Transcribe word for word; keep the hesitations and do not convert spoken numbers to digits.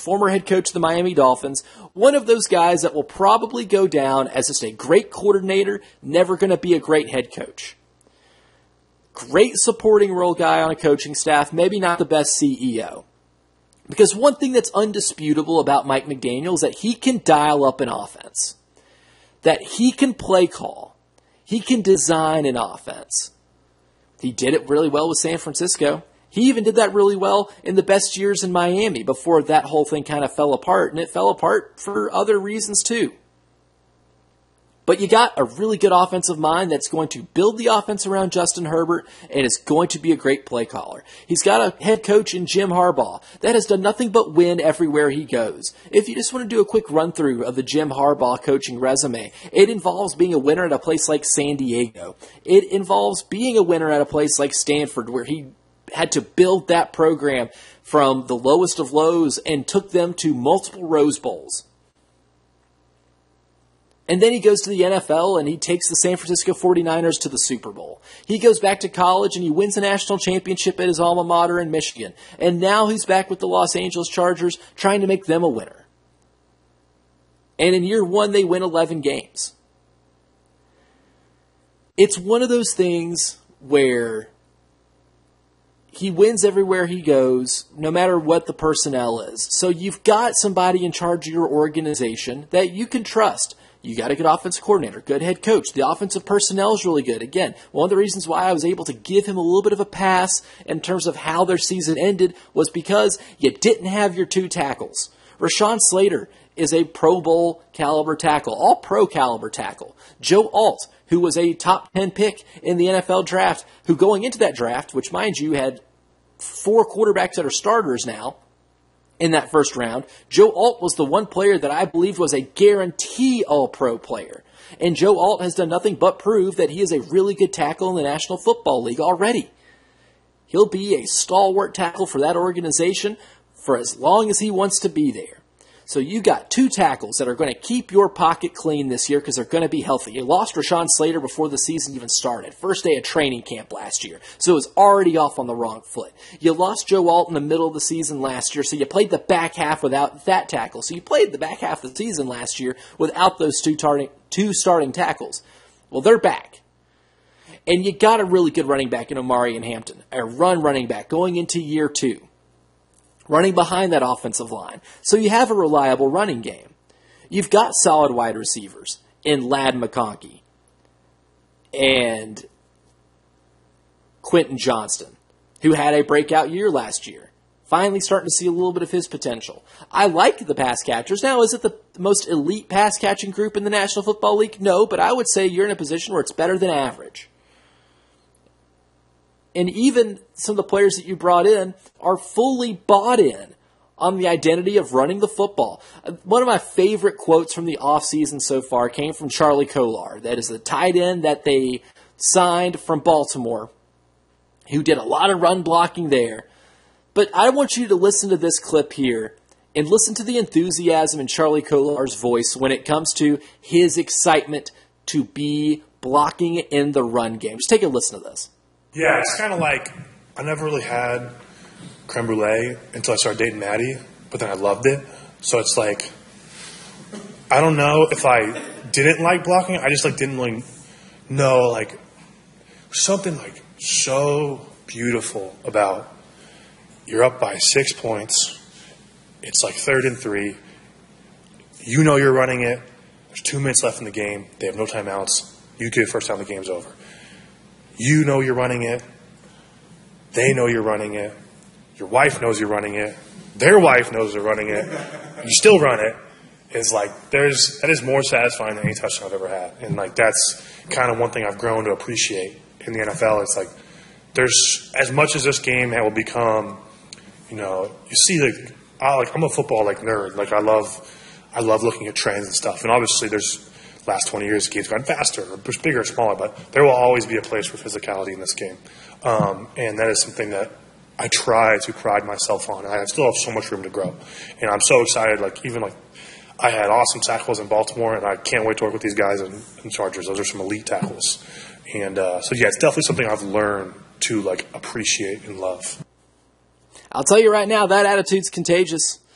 former head coach of the Miami Dolphins, one of those guys that will probably go down as just a great coordinator, never going to be a great head coach. Great supporting role guy on a coaching staff, maybe not the best C E O. Because one thing that's undisputable about Mike McDaniel is that he can dial up an offense. That he can play call. He can design an offense. He did it really well with San Francisco. He even did that really well in the best years in Miami before that whole thing kind of fell apart. And it fell apart for other reasons too. But you got a really good offensive mind that's going to build the offense around Justin Herbert and is going to be a great play caller. He's got a head coach in Jim Harbaugh that has done nothing but win everywhere he goes. If you just want to do a quick run through of the Jim Harbaugh coaching resume, it involves being a winner at a place like San Diego. It involves being a winner at a place like Stanford, where he had to build that program from the lowest of lows and took them to multiple Rose Bowls. And then he goes to the N F L and he takes the San Francisco forty-niners to the Super Bowl. He goes back to college and he wins a national championship at his alma mater in Michigan. And now he's back with the Los Angeles Chargers trying to make them a winner. And in year one, they win eleven games. It's one of those things where he wins everywhere he goes, no matter what the personnel is. So you've got somebody in charge of your organization that you can trust. You got a good offensive coordinator, good head coach. The offensive personnel is really good. Again, one of the reasons why I was able to give him a little bit of a pass in terms of how their season ended was because you didn't have your two tackles. Rashawn Slater is a Pro Bowl caliber tackle, all pro caliber tackle. Joe Alt, who was a top ten pick in the N F L draft, who going into that draft, which mind you had four quarterbacks that are starters now, in that first round, Joe Alt was the one player that I believed was a guarantee All-Pro player. And Joe Alt has done nothing but prove that he is a really good tackle in the National Football League already. He'll be a stalwart tackle for that organization for as long as he wants to be there. So you got two tackles that are going to keep your pocket clean this year because they're going to be healthy. You lost Rashawn Slater before the season even started. First day of training camp last year. So it was already off on the wrong foot. You lost Joe Alt in the middle of the season last year. So you played the back half without that tackle. So you played the back half of the season last year without those two, tar- two starting tackles. Well, they're back. And you got a really good running back in Omari and Hampton. A run running back going into year two. Running behind that offensive line. So you have a reliable running game. You've got solid wide receivers in Ladd McConkey and Quentin Johnston, who had a breakout year last year. Finally starting to see a little bit of his potential. I like the pass catchers. Now, is it the most elite pass catching group in the National Football League? No, but I would say you're in a position where it's better than average. And even some of the players that you brought in are fully bought in on the identity of running the football. One of my favorite quotes from the offseason so far came from Charlie Kolar. That is the tight end that they signed from Baltimore, who did a lot of run blocking there. But I want you to listen to this clip here and listen to the enthusiasm in Charlie Kolar's voice when it comes to his excitement to be blocking in the run game. Just take a listen to this. Yeah, it's kind of like I never really had creme brulee until I started dating Maddie, but then I loved it. So it's like, I don't know if I didn't like blocking. I just like didn't really know like something like so beautiful about you're up by six points. It's like third and three. You know you're running it. There's two minutes left in the game. They have no timeouts. You get it first time the game's over. You know you're running it. They know you're running it. Your wife knows you're running it. Their wife knows they're running it. You still run it. It's like there's that is more satisfying than any touchdown I've ever had. And like that's kind of one thing I've grown to appreciate in the N F L. It's like there's as much as this game will become, you know, you see like I like I'm a football like nerd. Like I love I love looking at trends and stuff. And obviously there's last twenty years, the game's gotten faster, or bigger or smaller, but there will always be a place for physicality in this game. Um, and that is something that I try to pride myself on. I still have so much room to grow. And I'm so excited, like, even like, I had awesome tackles in Baltimore, and I can't wait to work with these guys in, in Chargers. Those are some elite tackles. And uh, so, yeah, it's definitely something I've learned to, like, appreciate and love. I'll tell you right now, that attitude's contagious.